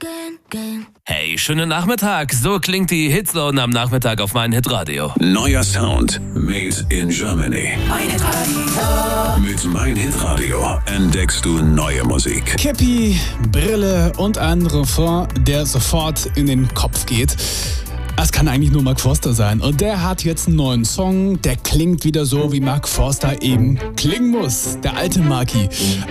Hey, schönen Nachmittag. So klingt die Hitzone am Nachmittag auf mein Hitradio. Neuer Sound made in Germany. Mein Hitradio. Mit Mein Hitradio entdeckst du neue Musik. Käppi, Brille und ein Refrain, der sofort in den Kopf geht. Das kann eigentlich nur Mark Forster sein. Und der hat jetzt einen neuen Song, der klingt wieder so, wie Mark Forster eben klingen muss. Der alte Marky.